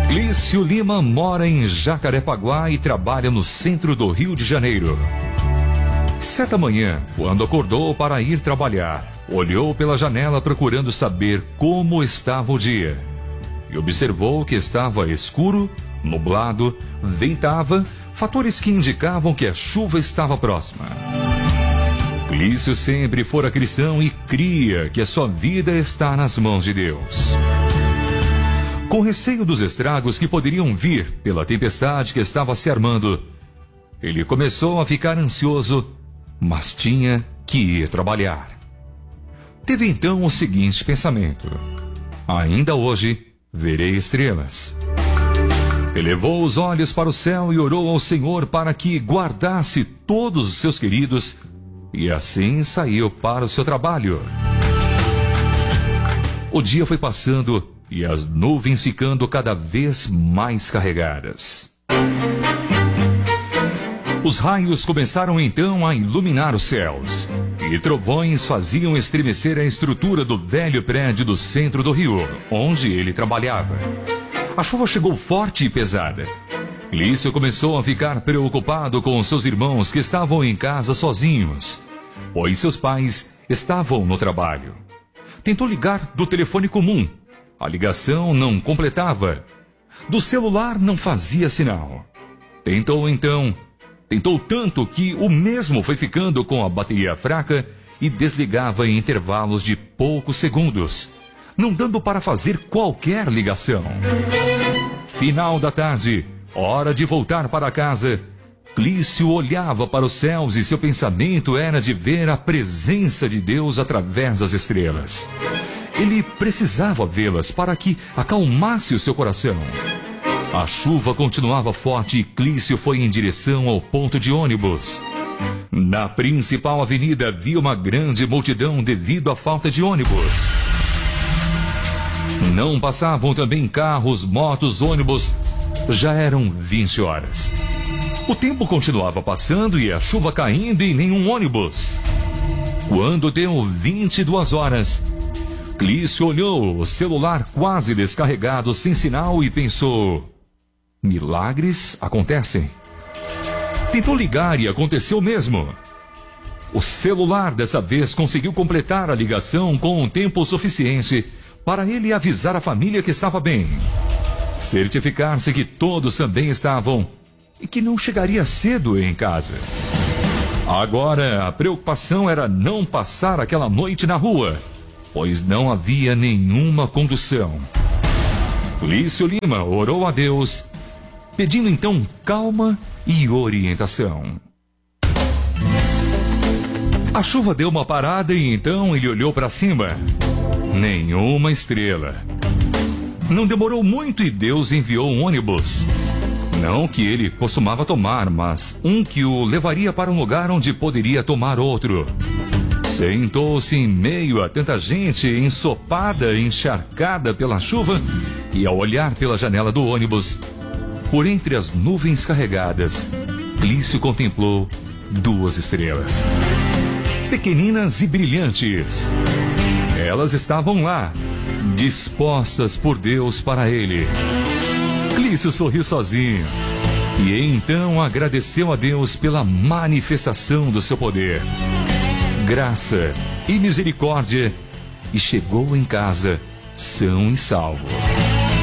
Clício Lima mora em Jacarepaguá e trabalha no centro do Rio de Janeiro. Certa manhã, quando acordou para ir trabalhar, olhou pela janela procurando saber como estava o dia. E observou que estava escuro, nublado, ventava, fatores que indicavam que a chuva estava próxima. Clício sempre fora cristão e cria que a sua vida está nas mãos de Deus. Com receio dos estragos que poderiam vir pela tempestade que estava se armando, ele começou a ficar ansioso, mas tinha que ir trabalhar. Teve então o seguinte pensamento: ainda hoje verei estrelas. Elevou os olhos para o céu e orou ao Senhor para que guardasse todos os seus queridos, e assim saiu para o seu trabalho. O dia foi passando e as nuvens ficando cada vez mais carregadas. Os raios começaram então a iluminar os céus, e trovões faziam estremecer a estrutura do velho prédio do centro do Rio, onde ele trabalhava. A chuva chegou forte e pesada. Clício começou a ficar preocupado com seus irmãos que estavam em casa sozinhos, pois seus pais estavam no trabalho. Tentou ligar do telefone comum. A ligação não completava. Do celular não fazia sinal. Tentou tanto que o mesmo foi ficando com a bateria fraca e desligava em intervalos de poucos segundos, não dando para fazer qualquer ligação. Final da tarde, hora de voltar para casa. Clício olhava para os céus e seu pensamento era de ver a presença de Deus através das estrelas. Ele precisava vê-las para que acalmasse o seu coração. A chuva continuava forte e Clício foi em direção ao ponto de ônibus. Na principal avenida havia uma grande multidão devido à falta de ônibus. Não passavam também carros, motos, ônibus. Já eram 20 horas. O tempo continuava passando e a chuva caindo e nenhum ônibus. Quando deu 22 horas, Clício olhou o celular quase descarregado, sem sinal, e pensou: milagres acontecem. Tentou ligar e aconteceu mesmo. O celular dessa vez conseguiu completar a ligação com um tempo suficiente para ele avisar a família que estava bem, certificar-se que todos também estavam e que não chegaria cedo em casa. Agora a preocupação era não passar aquela noite na rua, pois não havia nenhuma condução. Clício Lima orou a Deus, pedindo então calma e orientação. A chuva deu uma parada e então ele olhou para cima. Nenhuma estrela. Não demorou muito e Deus enviou um ônibus. Não que ele costumava tomar, mas um que o levaria para um lugar onde poderia tomar outro. Sentou-se em meio a tanta gente ensopada, encharcada pela chuva, e ao olhar pela janela do ônibus, por entre as nuvens carregadas, Clício contemplou 2 estrelas, pequeninas e brilhantes. Elas estavam lá, dispostas por Deus para ele. Clício sorriu sozinho e então agradeceu a Deus pela manifestação do seu poder, graça e misericórdia, e chegou em casa são e salvo.